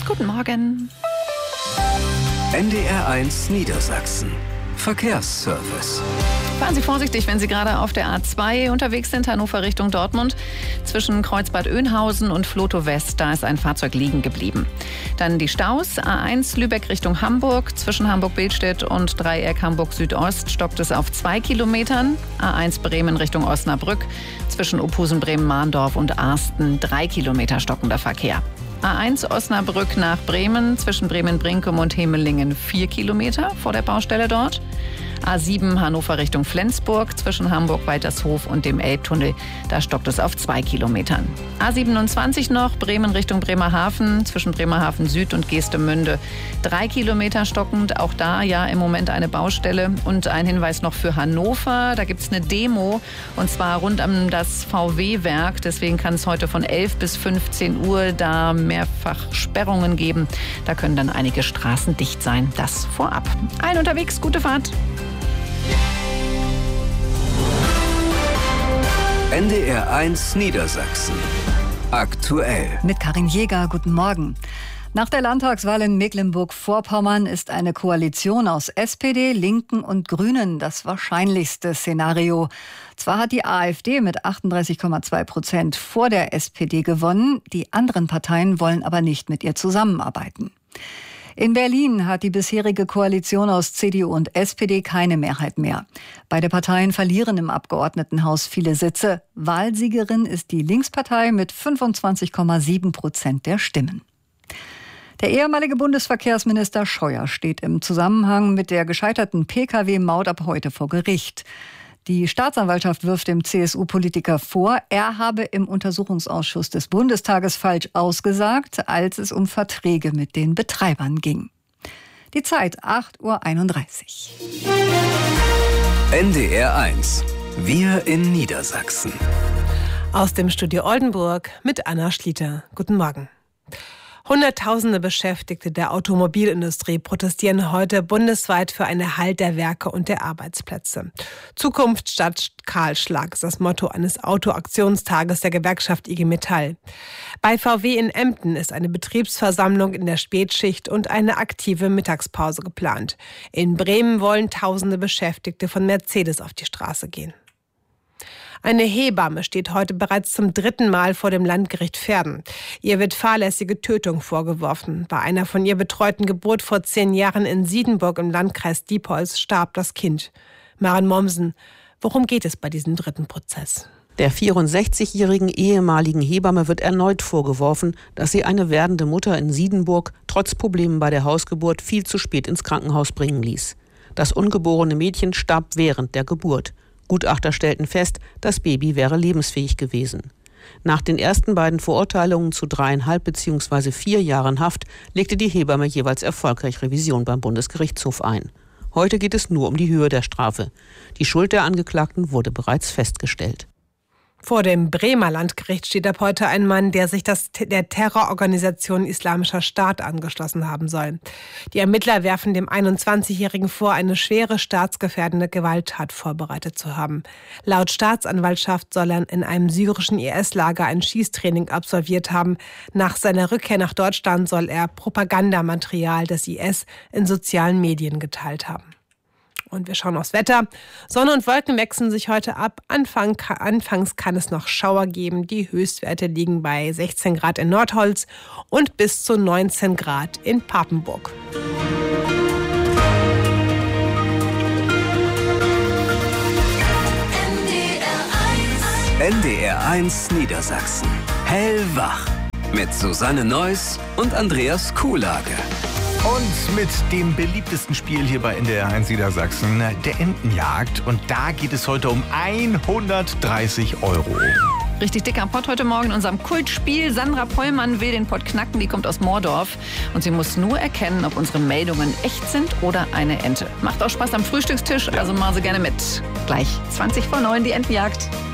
Guten Morgen. NDR1 Niedersachsen. Verkehrsservice. Fahren Sie vorsichtig, wenn Sie gerade auf der A2 unterwegs sind, Hannover Richtung Dortmund. Zwischen Kreuzbad Oeynhausen und Flotow West, da ist ein Fahrzeug liegen geblieben. Dann die Staus, A1 Lübeck Richtung Hamburg. Zwischen Hamburg-Billstedt und Dreieck Hamburg-Südost stockt es auf 2 Kilometern. A1 Bremen Richtung Osnabrück. Zwischen Ophusen, Bremen-Mahndorf und Arsten 3 Kilometer stockender Verkehr. A1 Osnabrück nach Bremen, zwischen Bremen-Brinkum und Hemelingen 4 Kilometer vor der Baustelle dort. A7 Hannover Richtung Flensburg, zwischen Hamburg-Weitershof und dem Elbtunnel, da stockt es auf 2 Kilometern. A27 noch, Bremen Richtung Bremerhaven, zwischen Bremerhaven Süd und Geestemünde 3 Kilometer stockend, auch da ja im Moment eine Baustelle. Und ein Hinweis noch für Hannover, da gibt es eine Demo und zwar rund um das VW-Werk, deswegen kann es heute von 11 bis 15 Uhr da mehrfach Sperrungen geben. Da können dann einige Straßen dicht sein, das vorab. Allen unterwegs, gute Fahrt! NDR1 Niedersachsen. Aktuell. Mit Karin Jäger, guten Morgen. Nach der Landtagswahl in Mecklenburg-Vorpommern ist eine Koalition aus SPD, Linken und Grünen das wahrscheinlichste Szenario. Zwar hat die AfD mit 38,2% vor der SPD gewonnen, die anderen Parteien wollen aber nicht mit ihr zusammenarbeiten. In Berlin hat die bisherige Koalition aus CDU und SPD keine Mehrheit mehr. Beide Parteien verlieren im Abgeordnetenhaus viele Sitze. Wahlsiegerin ist die Linkspartei mit 25,7% der Stimmen. Der ehemalige Bundesverkehrsminister Scheuer steht im Zusammenhang mit der gescheiterten Pkw-Maut ab heute vor Gericht. Die Staatsanwaltschaft wirft dem CSU-Politiker vor, er habe im Untersuchungsausschuss des Bundestages falsch ausgesagt, als es um Verträge mit den Betreibern ging. Die Zeit 8:31 Uhr. NDR1. Wir in Niedersachsen. Aus dem Studio Oldenburg mit Anna Schlieter. Guten Morgen. Hunderttausende Beschäftigte der Automobilindustrie protestieren heute bundesweit für einen Erhalt der Werke und der Arbeitsplätze. Zukunft statt Kahlschlag ist das Motto eines Autoaktionstages der Gewerkschaft IG Metall. Bei VW in Emden ist eine Betriebsversammlung in der Spätschicht und eine aktive Mittagspause geplant. In Bremen wollen tausende Beschäftigte von Mercedes auf die Straße gehen. Eine Hebamme steht heute bereits zum 3. Mal vor dem Landgericht Verden. Ihr wird fahrlässige Tötung vorgeworfen. Bei einer von ihr betreuten Geburt vor 10 Jahren in Siedenburg im Landkreis Diepholz starb das Kind. Maren Mommsen, worum geht es bei diesem 3. Prozess? Der 64-jährigen ehemaligen Hebamme wird erneut vorgeworfen, dass sie eine werdende Mutter in Siedenburg trotz Problemen bei der Hausgeburt viel zu spät ins Krankenhaus bringen ließ. Das ungeborene Mädchen starb während der Geburt. Gutachter stellten fest, das Baby wäre lebensfähig gewesen. Nach den ersten beiden Verurteilungen zu 3,5 bzw. 4 Jahren Haft legte die Hebamme jeweils erfolgreich Revision beim Bundesgerichtshof ein. Heute geht es nur um die Höhe der Strafe. Die Schuld der Angeklagten wurde bereits festgestellt. Vor dem Bremer Landgericht steht ab heute ein Mann, der sich der Terrororganisation Islamischer Staat angeschlossen haben soll. Die Ermittler werfen dem 21-Jährigen vor, eine schwere staatsgefährdende Gewalttat vorbereitet zu haben. Laut Staatsanwaltschaft soll er in einem syrischen IS-Lager ein Schießtraining absolviert haben. Nach seiner Rückkehr nach Deutschland soll er Propagandamaterial des IS in sozialen Medien geteilt haben. Und wir schauen aufs Wetter. Sonne und Wolken wechseln sich heute ab. Anfangs kann es noch Schauer geben. Die Höchstwerte liegen bei 16 Grad in Nordholz und bis zu 19 Grad in Papenburg. NDR1 Niedersachsen. Hellwach. Mit Susanne Neuss und Andreas Kuhlage. Und mit dem beliebtesten Spiel hier bei NDR1 Niedersachsen, der Entenjagd. Und da geht es heute um 130 €. Richtig dicker Pott heute Morgen in unserem Kultspiel. Sandra Pollmann will den Pott knacken, die kommt aus Moordorf. Und sie muss nur erkennen, ob unsere Meldungen echt sind oder eine Ente. Macht auch Spaß am Frühstückstisch, also machen Sie gerne mit. Gleich 20 vor 9 die Entenjagd.